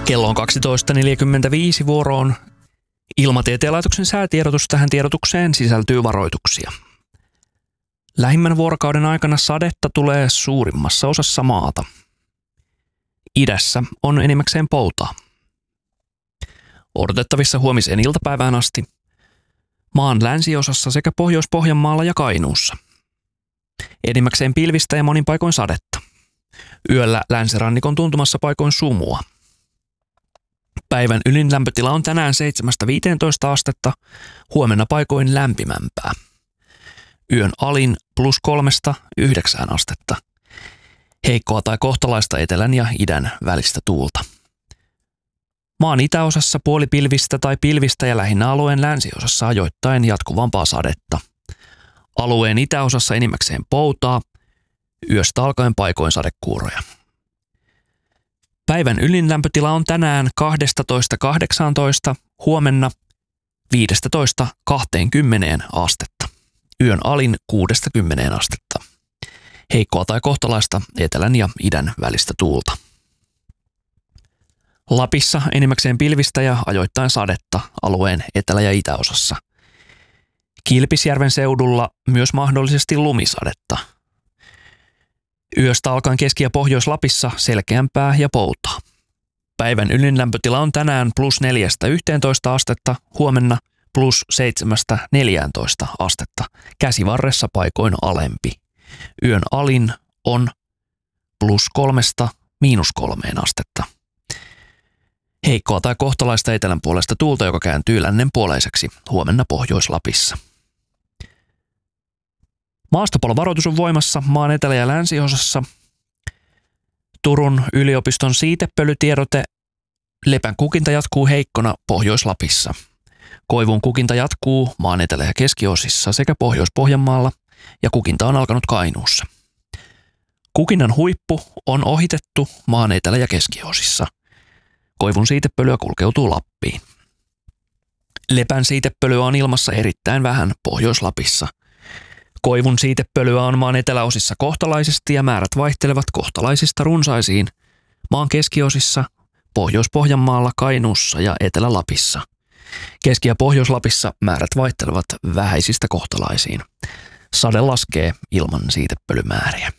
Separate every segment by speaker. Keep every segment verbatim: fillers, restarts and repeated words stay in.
Speaker 1: Kello on kaksitoista neljäkymmentäviisi vuoroon. Ilmatieteen laitoksen säätiedotus. Tähän tiedotukseen sisältyy varoituksia. Lähimmän vuorokauden aikana sadetta tulee suurimmassa osassa maata. Idässä on enimmäkseen poutaa. Odotettavissa huomiseen iltapäivään asti maan länsiosassa sekä Pohjois-Pohjanmaalla ja Kainuussa. Enimmäkseen pilvistä ja monin paikoin sadetta. Yöllä länsirannikon tuntumassa paikoin sumua. Päivän ylin lämpötila on tänään seitsemästä viiteentoista astetta, huomenna paikoin lämpimämpää. Yön alin plus kolmesta yhdeksään astetta. Heikkoa tai kohtalaista etelän ja idän välistä tuulta. Maan itäosassa puolipilvistä tai pilvistä ja lähinnä alueen länsiosassa ajoittain jatkuvampaa sadetta. Alueen itäosassa enimmäkseen poutaa, yöstä alkaen paikoin sadekuuroja. Päivän ylin lämpötila on tänään kaksitoista kahdeksantoista, huomenna viisitoista kaksikymmentä astetta. Yön alin kuudesta kymmeneen astetta. Heikkoa tai kohtalaista etelän ja idän välistä tuulta. Lapissa enimmäkseen pilvistä ja ajoittain sadetta alueen etelä- ja itäosassa. Kilpisjärven seudulla myös mahdollisesti lumisadetta. Yöstä alkaen Keski- ja Pohjois-Lapissa selkeämpää ja poutaa. Päivän ylin lämpötila on tänään plus neljästä yhteentoista astetta, huomenna plus seitsemästä neljääntoista astetta, käsivarressa paikoin alempi. Yön alin on plus kolmesta miinus kolmeen astetta. Heikkoa tai kohtalaista etelän puolesta tuulta, joka kääntyy lännenpuoleiseksi huomenna Pohjois-Lapissa. Maastopalovaroitus on voimassa maan etelä- ja länsiosassa. Turun yliopiston siitepölytiedote. Lepän kukinta jatkuu heikkona Pohjois-Lapissa. Koivun kukinta jatkuu maan etelä- ja keskiosissa sekä Pohjois-Pohjanmaalla ja kukinta on alkanut Kainuussa. Kukinnan huippu on ohitettu maan etelä- ja keskiosissa. Koivun siitepölyä kulkeutuu Lappiin. Lepän siitepölyä on ilmassa erittäin vähän Pohjois-Lapissa. Koivun siitepölyä on maan eteläosissa kohtalaisesti ja määrät vaihtelevat kohtalaisista runsaisiin maan keskiosissa, Pohjois-Pohjanmaalla, Kainuussa ja Etelä-Lapissa. Keski- ja Pohjois-Lapissa määrät vaihtelevat vähäisistä kohtalaisiin. Sade laskee ilman siitepölymääriä.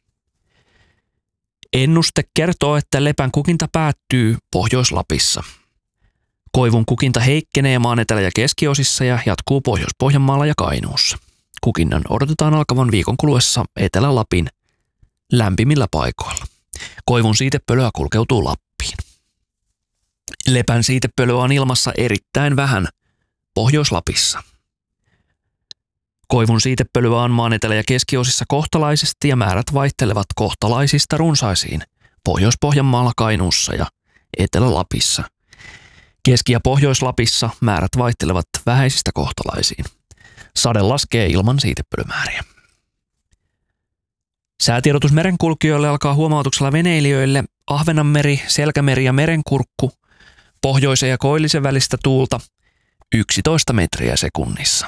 Speaker 1: Ennuste kertoo, että lepän kukinta päättyy Pohjois-Lapissa. Koivun kukinta heikkenee maan etelä- ja keskiosissa ja jatkuu Pohjois-Pohjanmaalla ja Kainuussa. Kukinnan odotetaan alkavan viikon kuluessa Etelä-Lapin lämpimillä paikoilla. Koivun siitepölyä kulkeutuu Lappiin. Lepän siitepölyä on ilmassa erittäin vähän Pohjois-Lapissa. Koivun siitepölyä on maan etelä- ja keskiosissa kohtalaisesti ja määrät vaihtelevat kohtalaisista runsaisiin Pohjois-Pohjanmaalla, Kainuussa ja Etelä-Lapissa. Keski- ja Pohjois-Lapissa määrät vaihtelevat vähäisistä kohtalaisiin. Sade laskee ilman siitepölymääriä. Säätiedotus merenkulkijoille alkaa huomautuksella veneilijöille. Ahvenanmeri, Selkämeri ja Merenkurkku, pohjoisen ja koillisen välistä tuulta yksitoista metriä sekunnissa.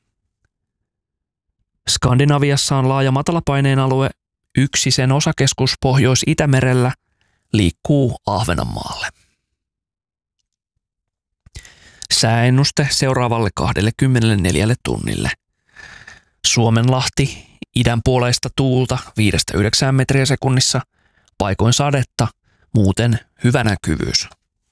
Speaker 1: Skandinaviassa on laaja matalapaineen alue. Yksi sen osakeskus Pohjois-Itämerellä liikkuu Ahvenanmaalle. Sääennuste seuraavalle kaksikymmentäneljä tunnille. Suomenlahti, idän puoleista tuulta viidestä yhdeksään metriä sekunnissa, paikoin sadetta, muuten hyvä näkyvyys.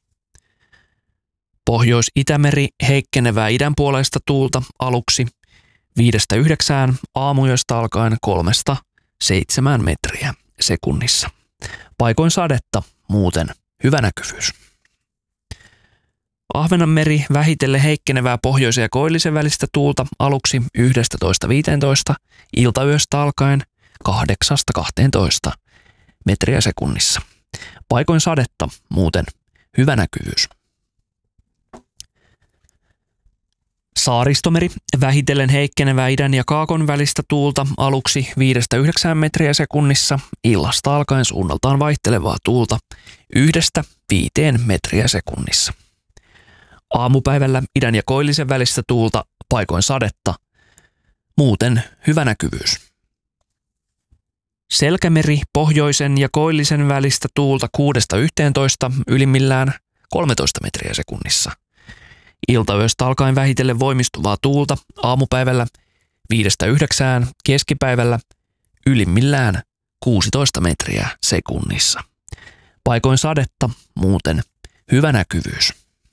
Speaker 1: Pohjois-Itämeri heikkenevää idän puoleista tuulta aluksi viidestä yhdeksään, aamuyöstä alkaen kolmesta seitsemään metriä sekunnissa. Paikoin sadetta, muuten hyvä näkyvyys. Ahvenanmeri vähitellen heikkenevää pohjoisen ja koillisen välistä tuulta aluksi yksitoista viisitoista, iltayöstä alkaen kahdeksasta kahteentoista metriä sekunnissa. Paikoin sadetta, muuten hyvä näkyvyys. Saaristomeri vähitellen heikkenevää idän ja kaakon välistä tuulta aluksi viidestä yhdeksään metriä sekunnissa, illasta alkaen suunnaltaan vaihtelevaa tuulta yhdestä viiteen metriä sekunnissa. Aamupäivällä idän ja koillisen välistä tuulta, paikoin sadetta, muuten hyvä näkyvyys. Selkämeri pohjoisen ja koillisen välistä tuulta kuudesta yhteentoista, ylimmillään kolmetoista metriä sekunnissa. Iltayöstä alkaen vähitellen voimistuvaa tuulta aamupäivällä viidestä yhdeksään, keskipäivällä ylimmillään kuusitoista metriä sekunnissa. Paikoin sadetta, muuten hyvä näkyvyys.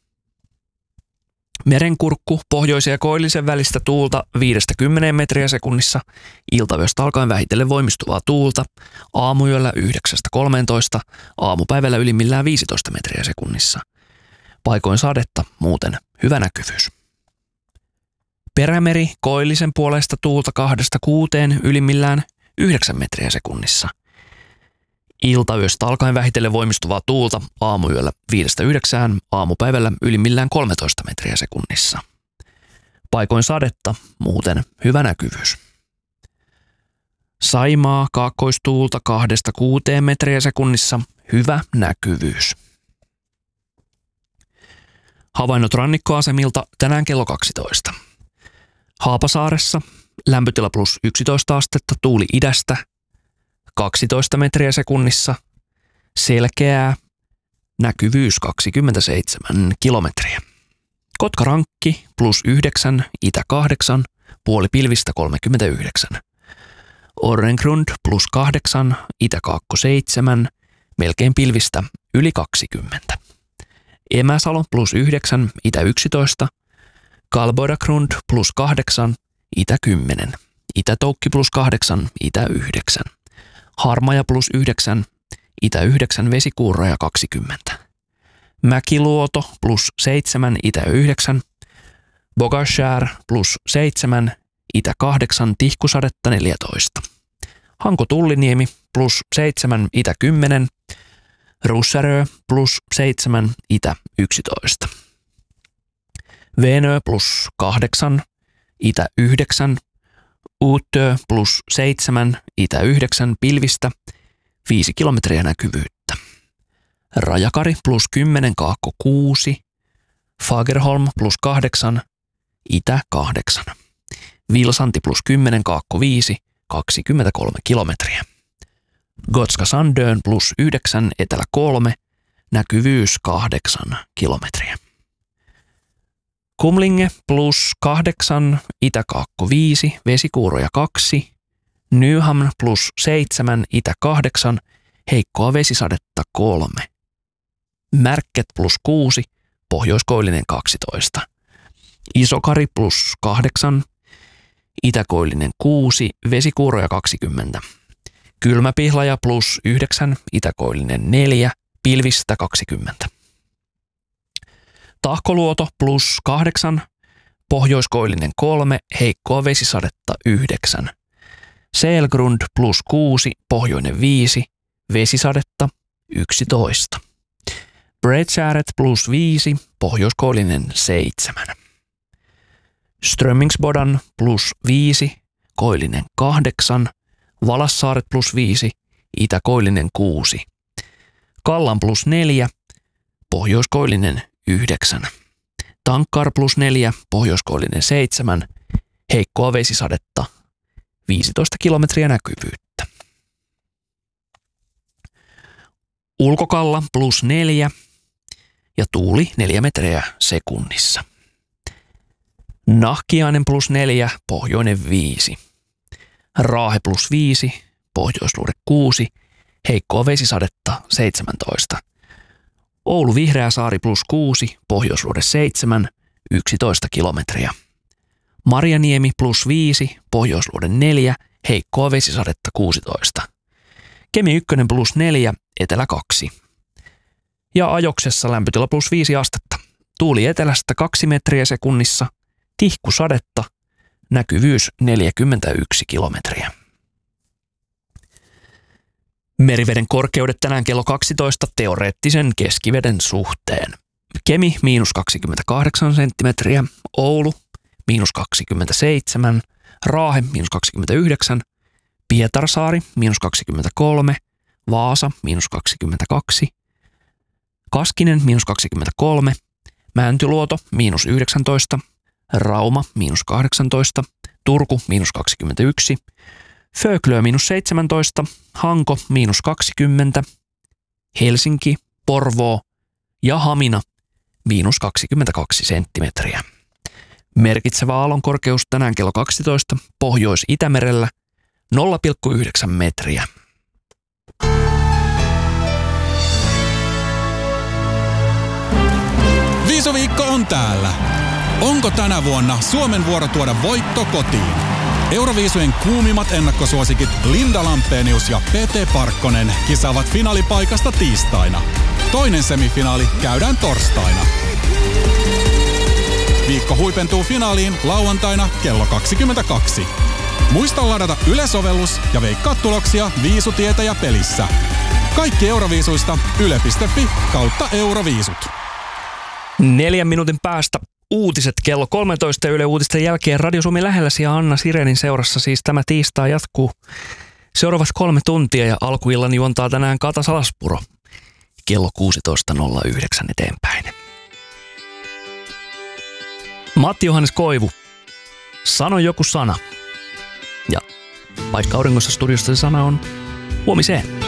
Speaker 1: Merenkurkku pohjoisen ja koillisen välistä tuulta viidestä kymmeneen metriä sekunnissa, iltayöstä alkaen vähitellen voimistuvaa tuulta, aamuyöllä yhdeksästä kolmeentoista, aamupäivällä ylimmillään viisitoista metriä sekunnissa. Paikoin sadetta, muuten hyvä näkyvyys. Perämeri koillisen puolesta tuulta kahdesta kuuteen, ylimmillään yhdeksän metriä sekunnissa. Iltayöstä alkaen vähitellen voimistuvaa tuulta aamuyöllä viidestä yhdeksään, aamupäivällä ylimmillään kolmetoista metriä sekunnissa. Paikoin sadetta, muuten hyvä näkyvyys. Saimaa kaakkoistuulta kahdesta kuuteen metriä sekunnissa, hyvä näkyvyys. Havainnot rannikkoasemilta tänään kello kaksitoista. Haapasaaressa lämpötila plus yksitoista astetta, tuuli idästä kaksitoista metriä sekunnissa, selkeää, näkyvyys kaksikymmentäseitsemän kilometriä. Kotkarankki plus yhdeksän, itä kahdeksan, puoli pilvistä kolmekymmentäyhdeksän. Orrengrund plus kahdeksan, itä kaakko seitsemän, melkein pilvistä yli kaksikymmentä. Emäsalo plus yhdeksän, itä yksitoista, Kalboidagrund plus kahdeksan, itä kymmenen, Itä-Toukki plus kahdeksan, itä yhdeksän. Harmaja plus yhdeksän, itä yhdeksän, Vesikuurraja kaksikymmentä. Mäkiluoto plus seitsemän, itä yhdeksän. Bogashär plus seitsemän, itä kahdeksan, Tihkusadetta neljätoista. Hanko-Tulliniemi plus seitsemän, itä kymmenen. Russärö plus seitsemän, itä yksitoista. Venö plus kahdeksan, itä yhdeksän. Uutö plus seitsemän, itä yhdeksän, pilvistä, viisi kilometriä näkyvyyttä. Rajakari plus kymmenen, kaakko kuusi. Fagerholm plus kahdeksan, itä kahdeksan. Vilsanti plus kymmenen, kaakko viisi, kaksikymmentäkolme kilometriä. Gotska Sandön plus yhdeksän, etelä kolme, näkyvyys kahdeksan kilometriä. Kumlinge plus kahdeksan, itä-kaakko viisi, Vesikuuroja kaksi. Nyhamn plus seitsemän, itä kahdeksan, heikkoa vesisadetta kolme. Märket plus kuusi, pohjoiskoillinen kaksitoista. Isokari plus kahdeksan, itäkoillinen kuusi, Vesikuuroja kaksikymmentä. Kylmäpihlaja plus yhdeksän, itäkoillinen neljä, pilvistä kaksikymmentä. Tahkoluoto plus kahdeksan, pohjoiskoillinen kolme, heikkoa vesisadetta yhdeksän. Selgrund plus kuusi, pohjoinen viisi, vesisadetta yksitoista. Bredskäret plus viisi, pohjoiskoillinen seitsemän. Strömmingsbodan plus viisi, koillinen kahdeksan. Valassaaret plus viisi, itäkoillinen kuusi. Kallan plus neljä, pohjoiskoillinen yhdeksän. Tankkar plus neljä, pohjoiskoillinen seitsemän, heikkoa vesisadetta, viisitoista kilometriä näkyvyyttä. Ulkokalla plus neljä ja tuuli neljä metriä sekunnissa. Nahkiainen plus neljä, pohjoinen viisi. Raahe plus viisi, pohjoisluode kuusi, heikkoa vesisadetta seitsemäntoista. Oulu Vihreäsaari plus kuusi, pohjoisluode seitsemän, yksitoista kilometriä. Marjaniemi plus viisi, pohjoisluode neljä, heikkoa vesisadetta kuusitoista. Kemi yksi plus neljä, etelä kaksi. Ja Ajoksessa lämpötila plus viisi astetta. Tuuli etelästä kaksi metriä sekunnissa, tihkusadetta, näkyvyys neljäkymmentäyksi kilometriä. Meriveden korkeudet tänään kello kaksitoista teoreettisen keskiveden suhteen. Kemi miinus kaksikymmentäkahdeksan senttimetriä, Oulu miinus kaksikymmentäseitsemän, Raahe miinus kaksikymmentäyhdeksän, Pietarsaari miinus kaksikymmentäkolme, Vaasa miinus kaksikymmentäkaksi, Kaskinen miinus kaksikymmentäkolme, Mäntyluoto miinus yhdeksäntoista, Rauma miinus kahdeksantoista, Turku miinus kaksikymmentäyksi, Föglö miinus seitsemäntoista, Hanko miinus kaksikymmentä, Helsinki, Porvoo ja Hamina miinus kaksikymmentäkaksi senttimetriä. Merkitsevä aallon korkeus tänään kello kaksitoista Pohjois-Itämerellä nolla pilkku yhdeksän metriä.
Speaker 2: Viisuviikko on täällä. Onko tänä vuonna Suomen vuoro tuoda voitto kotiin? Euroviisujen kuumimmat ennakkosuosikit Linda Lampenius ja Pete Parkkonen kisaavat finaalipaikasta tiistaina. Toinen semifinaali käydään torstaina. Viikko huipentuu finaaliin lauantaina kello kaksikymmentäkaksi. Muista ladata Yle-sovellus ja veikkaa tuloksia Viisutietäjä pelissä. Kaikki Euroviisuista yle piste fi kautta Euroviisut.
Speaker 1: Neljän minuutin päästä uutiset kello kolmetoista Yle Uutisten jälkeen Radio Suomi lähelläsi ja Anna Sirenin seurassa siis tämä tiistai jatkuu seuraavat kolme tuntia ja alkuillan juontaa tänään Kata Salaspuro kello kuusitoista nolla yhdeksän eteenpäin. Matti Johannes Koivu, sano joku sana. Ja vaikka auringossa studiosta se sana on huomiseen.